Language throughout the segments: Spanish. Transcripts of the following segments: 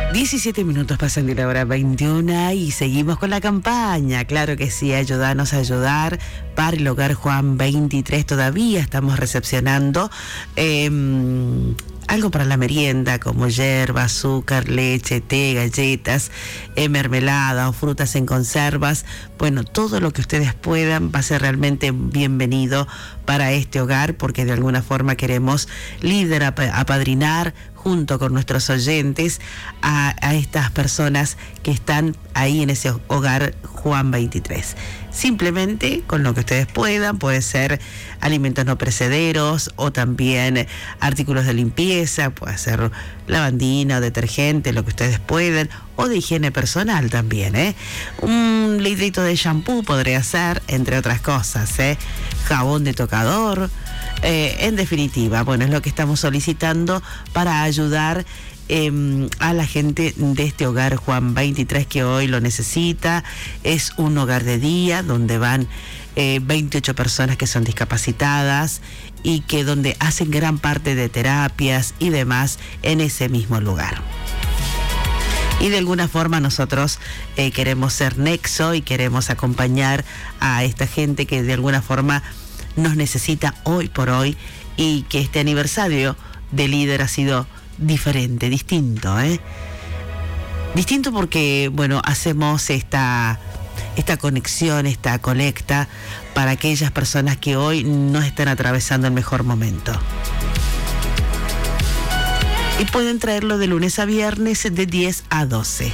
17 minutos pasan de la hora 21 y seguimos con la campaña. Claro que sí, ayúdanos a ayudar para el Hogar Juan 23. Todavía estamos recepcionando algo para la merienda, como yerba, azúcar, leche, té, galletas, mermelada o frutas en conservas. Bueno, todo lo que ustedes puedan va a ser realmente bienvenido para este hogar, porque de alguna forma queremos apadrinar junto con nuestros oyentes a estas personas que están ahí en ese hogar Juan 23. Simplemente con lo que ustedes puedan, puede ser alimentos no perecederos o también artículos de limpieza, puede ser lavandina o detergente, lo que ustedes puedan, o de higiene personal también, un litrito de shampoo podría ser, entre otras cosas, jabón de tocador, en definitiva, bueno, es lo que estamos solicitando para ayudar a la gente de este hogar Juan 23 que hoy lo necesita. Es un hogar de día donde van 28 personas que son discapacitadas y que donde hacen gran parte de terapias y demás en ese mismo lugar. Y de alguna forma nosotros queremos ser nexo y queremos acompañar a esta gente que de alguna forma nos necesita hoy por hoy, y que este aniversario de Líder ha sido diferente, distinto, distinto porque, bueno, hacemos esta conexión, esta colecta para aquellas personas que hoy no están atravesando el mejor momento. Y pueden traerlo de lunes a viernes de 10 a 12.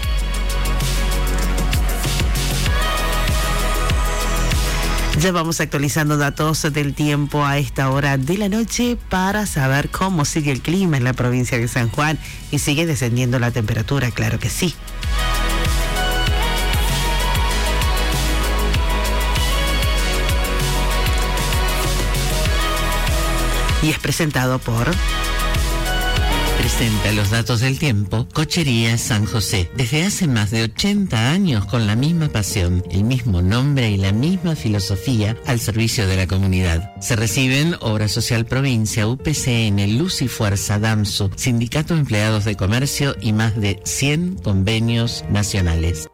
Ya vamos actualizando datos del tiempo a esta hora de la noche para saber cómo sigue el clima en la provincia de San Juan, y sigue descendiendo la temperatura, claro que sí. Y es presentado por... Presenta los datos del tiempo Cochería San José. Desde hace más de 80 años con la misma pasión, el mismo nombre y la misma filosofía al servicio de la comunidad. Se reciben Obra Social Provincia, UPCN, Luz y Fuerza, DAMSU, Sindicato de Empleados de Comercio y más de 100 convenios nacionales.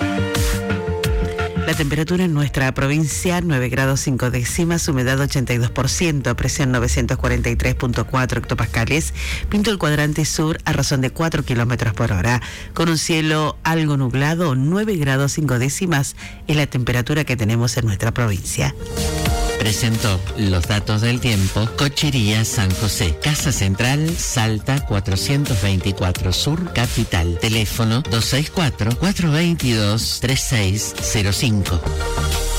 La temperatura en nuestra provincia, 9 grados 5 décimas, humedad 82%, presión 943.4 hectopascales, viento del cuadrante sur a razón de 4 kilómetros por hora, con un cielo algo nublado, 9 grados 5 décimas es la temperatura que tenemos en nuestra provincia. Presentó los datos del tiempo Cochería San José, Casa Central, Salta 424 Sur, Capital. Teléfono 264-422-3605.